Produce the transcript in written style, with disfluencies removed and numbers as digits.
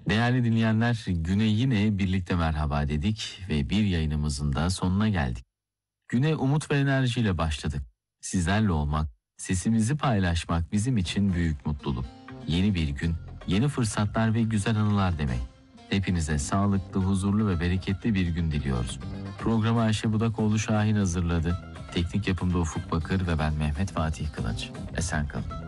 Değerli dinleyenler, güne yine birlikte merhaba dedik ve bir yayınımızın da sonuna geldik. Güne umut ve enerjiyle başladık. Sizlerle olmak, sesimizi paylaşmak bizim için büyük mutluluk. Yeni bir gün, yeni fırsatlar ve güzel anılar demek. Hepinize sağlıklı, huzurlu ve bereketli bir gün diliyoruz. Programı Ayşe Budakoğlu Şahin hazırladı. Teknik yapımda Ufuk Bakır ve ben Mehmet Fatih Kılıç. Esen kalın.